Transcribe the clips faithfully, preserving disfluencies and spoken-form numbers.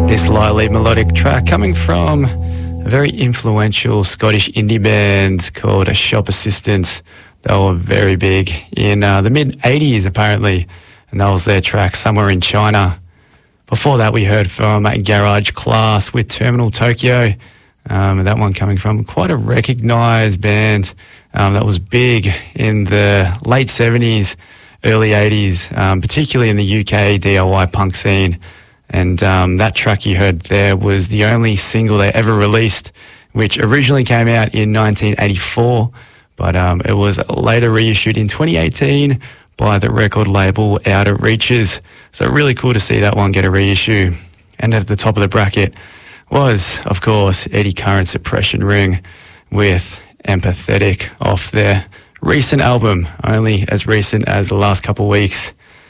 This lightly melodic track coming from a very influential Scottish indie band called Shop Assistants. They were very big in uh, the mid eighties apparently, and that was their track Somewhere in China. Before that we heard from Garage Class with Terminal Tokyo, um, and that one coming from quite a recognised band um, that was big in the late seventies, early eighties, um, particularly in the U K D I Y punk scene. And um, that track you heard there was the only single they ever released, which originally came out in nineteen eighty-four, but um, it was later reissued in twenty eighteen by the record label Outer Reaches. So really cool to see that one get a reissue. And at the top of the bracket was, of course, Eddie Current Suppression Ring with Empathetic off their recent album, only as recent as the last couple of weeks.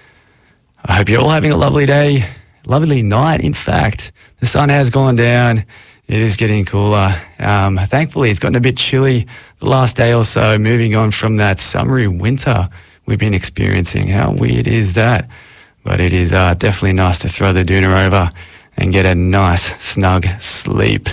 I hope you're all having a lovely day. Lovely night, in fact. The sun has gone down. It is getting cooler. Um, thankfully, it's gotten a bit chilly the last day or so, moving on from that summery winter we've been experiencing. How weird is that? But it is uh, definitely nice to throw the doona over and get a nice, snug sleep.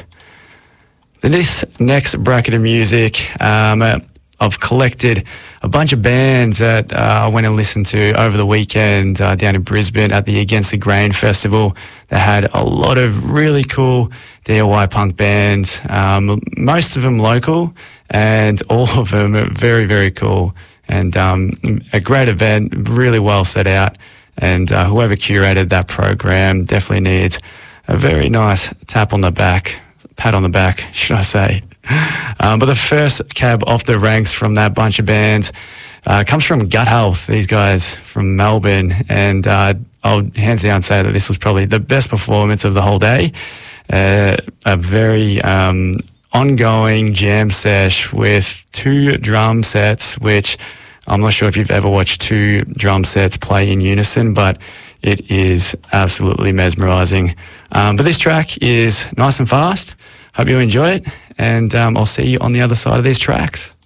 Then this next bracket of music, um, uh, I've collected a bunch of bands that uh, I went and listened to over the weekend uh, down in Brisbane at the Against the Grain Festival. They had a lot of really cool D I Y punk bands, um, most of them local, and all of them are very, very cool. And um, a great event, really well set out. And uh, whoever curated that program definitely needs a very nice tap on the back, pat on the back, should I say. Um, but the first cab off the ranks from that bunch of bands uh, comes from Gut Health, these guys from Melbourne, and uh, I'll hands down say that this was probably the best performance of the whole day. Uh, a very um, ongoing jam sesh with two drum sets, which I'm not sure if you've ever watched two drum sets play in unison, but it is absolutely mesmerising. Um, but this track is nice and fast. Hope you enjoy it, and um, I'll see you on the other side of these tracks.